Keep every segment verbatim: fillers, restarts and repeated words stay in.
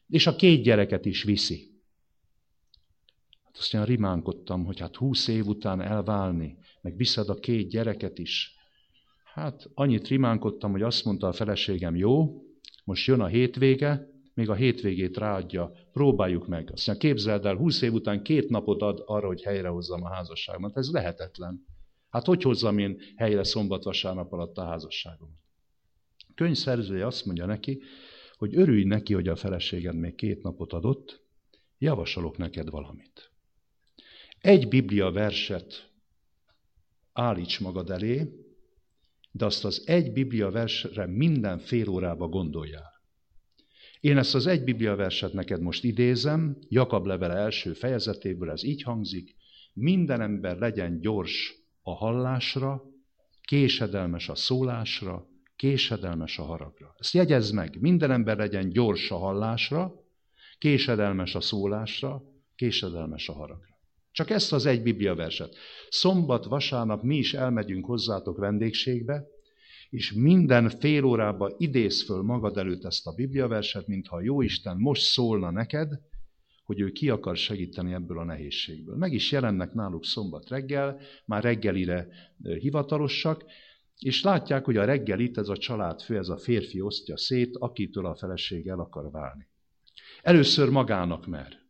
És a két gyereket is viszi. Hát aztán rimánkodtam, hogy hát húsz év után elválni, meg viszed a két gyereket is. Hát annyit rimánkodtam, hogy azt mondta a feleségem, jó, most jön a hétvége, még a hétvégét ráadja, próbáljuk meg. Aztán képzeld el, húsz év után két napot ad arra, hogy helyrehozzam a házasságomat. Ez lehetetlen. Hát hogy hozzam én helyre szombat-vasárnap alatt a házasságomat? A könyv szerzője azt mondja neki, hogy örülj neki, hogy a feleséged még két napot adott, javasolok neked valamit. Egy Biblia verset állíts magad elé, de azt az egy Biblia versre minden fél órába gondoljál. Én ezt az egy Biblia verset neked most idézem, Jakab levele első fejezetéből, ez így hangzik, minden ember legyen gyors a hallásra, késedelmes a szólásra, késedelmes a haragra. Ezt jegyezd meg, minden ember legyen gyors a hallásra, késedelmes a szólásra, késedelmes a haragra. Csak ezt az egy Biblia verset. Szombat, vasárnap mi is elmegyünk hozzátok vendégségbe, és minden fél órában idézz föl magad előtt ezt a Biblia verset, mintha a Jóisten most szólna neked, hogy ő ki akar segíteni ebből a nehézségből. Meg is jelennek náluk szombat reggel, már reggelire hivatalosak, és látják, hogy a reggelit ez a családfő, ez a férfi osztja szét, akitől a feleség el akar válni. Először magának mer.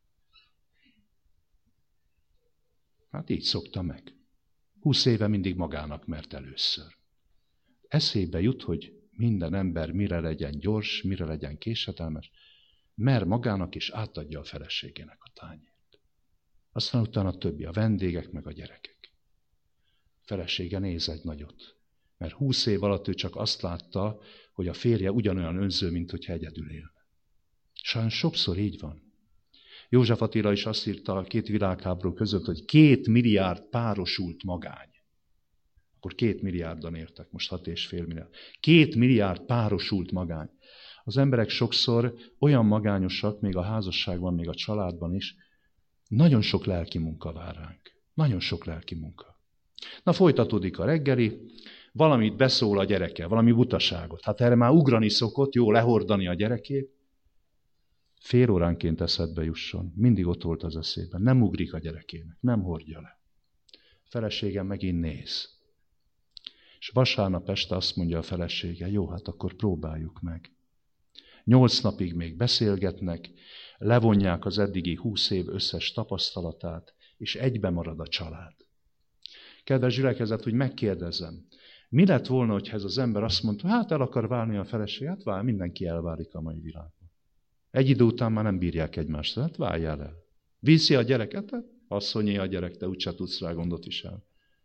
Hát így szokta meg. Húsz éve mindig magának mert először. Eszébe jut, hogy minden ember mire legyen gyors, mire legyen késedelmes, mer magának és átadja a feleségének a tányért. Aztán utána a többi, a vendégek meg a gyerekek. A felesége néz egy nagyot, mert húsz év alatt ő csak azt látta, hogy a férje ugyanolyan önző, mint hogyha egyedül élne. Sajnos sokszor így van. József Attila is azt írta a két világháború között, hogy két milliárd párosult magány. Akkor két milliárdan értek, most hat és fél milliárd. Két milliárd párosult magány. Az emberek sokszor olyan magányosak, még a házasságban, még a családban is, nagyon sok lelki munka vár ránk. Nagyon sok lelki munka. Na folytatódik a reggeli, valamit beszól a gyereke, valami butaságot. Hát erre már ugrani szokott, jó lehordani a gyerekét. Fél óránként eszedbe jusson. Mindig ott volt az eszében. Nem ugrik a gyerekének, nem hordja le. A feleségem megint néz. És vasárnap este azt mondja a felesége, jó, hát akkor próbáljuk meg. Nyolc napig még beszélgetnek, levonják az eddigi húsz év összes tapasztalatát, és egybe marad a család. Kedves gyülekezet, hogy megkérdezem, mi lett volna, hogyha ez az ember azt mondta, hát el akar válni a feleség, hát vál, mindenki elválik a mai világban. Egy idő után már nem bírják egymást, hát váljál el. Viszi a gyereket, hát asszonyé a gyerek, te úgyse tudsz rá gondot viselni.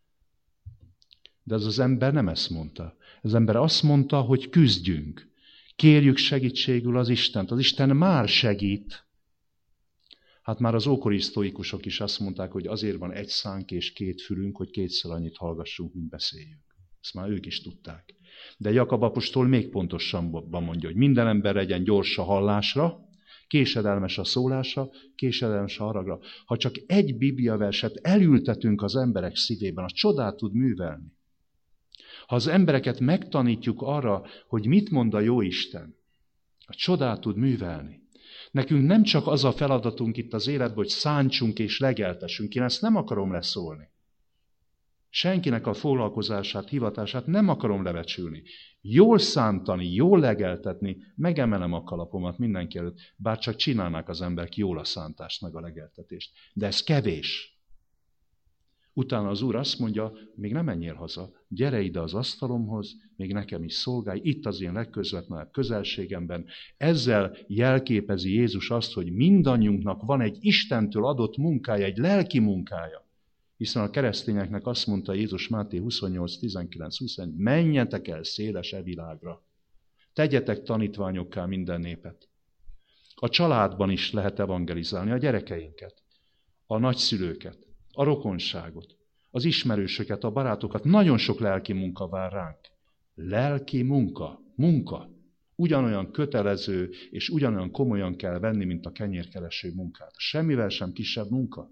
De ez az ember nem ezt mondta. Az ember azt mondta, hogy küzdjünk. Kérjük segítségül az Istent. Az Isten már segít. Hát már az ókori sztoikusok is azt mondták, hogy azért van egy szánk és két fülünk, hogy kétszer annyit hallgassunk, mint beszéljünk. Ezt már ők is tudták. De Jakab apostol még pontosabban mondja, hogy minden ember legyen gyors a hallásra, késedelmes a szólásra, késedelmes a haragra. Ha csak egy Biblia verset elültetünk az emberek szívében, az csodát tud művelni. Ha az embereket megtanítjuk arra, hogy mit mond a Jóisten, a csodát tud művelni. Nekünk nem csak az a feladatunk itt az életben, hogy szántsunk és legeltessünk. Én ezt nem akarom leszólni. Senkinek a foglalkozását, hivatását nem akarom lebecsülni. Jól szántani, jól legeltetni, megemelem a kalapomat mindenki előtt, bár csak csinálnák az emberek jól a szántást, meg a legeltetést. De ez kevés. Utána az Úr azt mondja, még nem menjél haza, gyere ide az asztalomhoz, még nekem is szolgálj, itt az én legközvetlenebb közelségemben. Ezzel jelképezi Jézus azt, hogy mindannyiunknak van egy Istentől adott munkája, egy lelki munkája. Hiszen a keresztényeknek azt mondta Jézus Máté huszonnyolc tizenkilenc húsz, menjetek el széles e világra. Tegyetek tanítványokká minden népet. A családban is lehet evangelizálni a gyerekeinket, a nagyszülőket, a rokonságot, az ismerősöket, a barátokat. Nagyon sok lelki munka vár ránk. Lelki munka, munka. Ugyanolyan kötelező és ugyanolyan komolyan kell venni, mint a kenyérkereső munkát. Semmivel sem kisebb munka.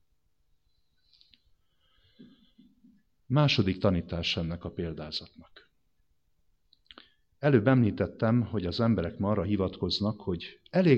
Második tanítás ennek a példázatnak. Előbb említettem, hogy az emberek ma arra hivatkoznak, hogy elég